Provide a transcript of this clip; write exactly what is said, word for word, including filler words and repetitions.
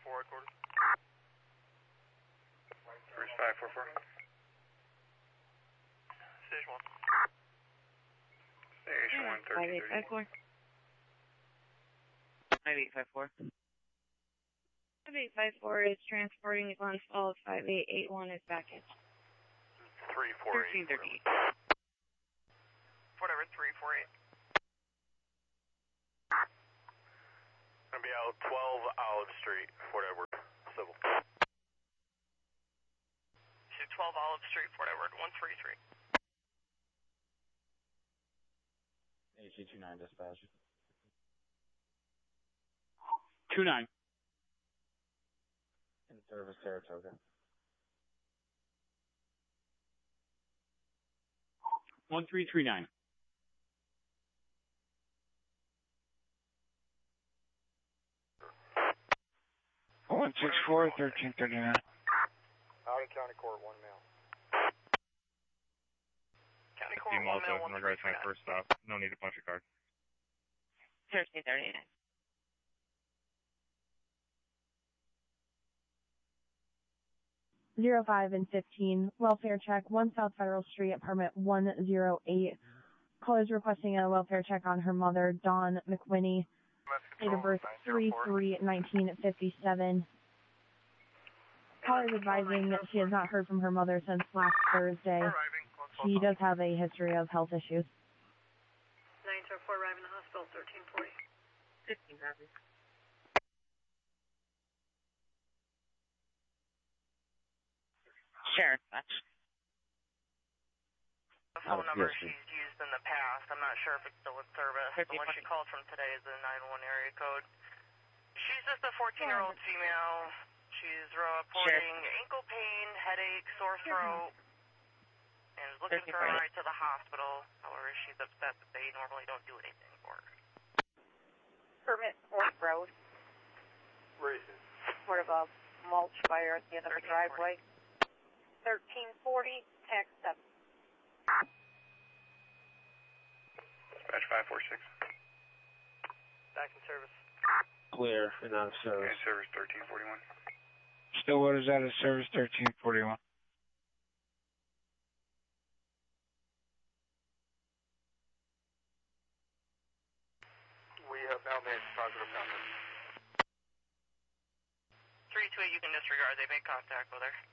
forward quarter. First five four four. Station one. Station one, five eight five four. five eight five four. five eight five four is transporting on fall. five eight eight one is back in. three four eight. thirteen thirty-eight. Whatever, three four eight. Gonna be out twelve Olive Street, Fort Edward, civil. To twelve Olive Street, Fort Edward, one three three. H E two nine dispatch. two nine. In service, Saratoga. one three three nine. one six four, thirteen thirty-nine. Out of County Court, one mil. County Court, Team one Malta, mil, in one regards three to my three. first stop. No need to punch a card. thirteen thirty-nine. Zero five and fifteen, welfare check, one South Federal Street, apartment one zero eight. Caller is requesting a welfare check on her mother, Dawn McWhinney. Date of birth three three nineteen fifty-seven. Caller is advising that she has not heard from her mother since last Thursday. She does have a history of health issues. nine zero four arriving at the hospital, thirteen forty. fifteen copy. Sure, that's The phone Oh, number yes, she's used in the past, I'm not sure if it's still in service. The one she called from today is the nine one area code. She's just a fourteen-year-old female. She's reporting ankle pain, headache, sore throat, and is looking for a ride to the hospital. However, she's upset that they normally don't do anything for her. Permit Fourth Road. Racing. Sort of a mulch fire at the end of the driveway. thirteen forty, tax seven. Dispatch five four six. Back in service. Clear and out of service. In service thirteen forty-one. Stillwater's out of service, thirteen forty-one. We have now made positive contact. three two eight, you can disregard. They made contact with her.